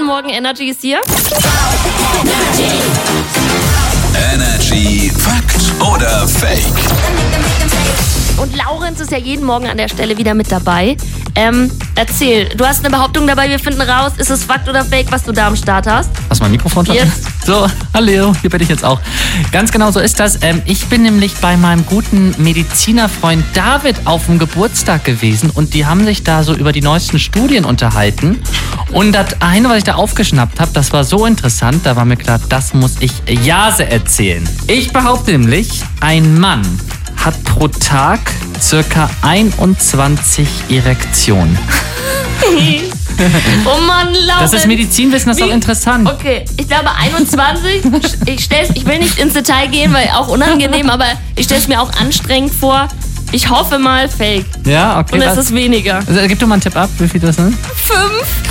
Guten Morgen, Energy ist hier. Energy Fakt oder Fake? Und Laurenz ist ja jeden Morgen an der Stelle wieder mit dabei. Erzähl, du hast eine Behauptung dabei, wir finden raus, ist es Fakt oder Fake, was du da am Start hast? Hast du mein Mikrofon schon? Jetzt. So, hallo, hier bin ich jetzt auch. Ganz genau so ist das. Ich bin nämlich bei meinem guten Medizinerfreund David auf dem Geburtstag gewesen und die haben sich da so über die neuesten Studien unterhalten. Und das eine, was ich da aufgeschnappt habe, das war so interessant, da war mir klar, das muss ich Jase erzählen. Ich behaupte nämlich, ein Mann hat pro Tag circa 21 Erektionen. Oh Mann, Laurenz. Das ist Medizinwissen, das ist auch interessant. Okay, ich glaube 21. Ich will nicht ins Detail gehen, weil auch unangenehm, aber ich stelle es mir auch anstrengend vor. Ich hoffe mal Fake. Ja, okay. Und es ist weniger. Also, gib doch mal einen Tipp ab, wie viel das sind. 5.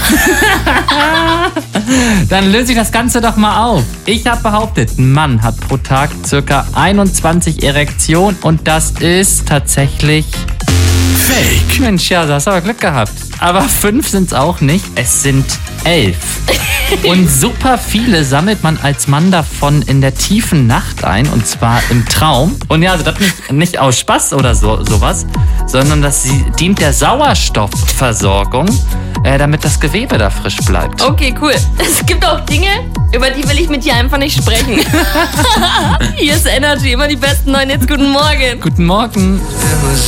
Dann löse ich das Ganze doch mal auf. Ich habe behauptet, ein Mann hat pro Tag circa 21 Erektionen und das ist tatsächlich Fake. Mensch, ja, du hast aber Glück gehabt. Aber 5 sind es auch nicht, es sind 11. Und super viele sammelt man als Mann davon in der tiefen Nacht ein, und zwar im Traum. Und ja, also das nicht aus Spaß oder sowas, sondern das dient der Sauerstoffversorgung, damit das Gewebe da frisch bleibt. Okay, cool. Es gibt auch Dinge, über die will ich mit dir einfach nicht sprechen. Hier ist Energy, immer die besten neuen Hits. Guten Morgen. Guten Morgen.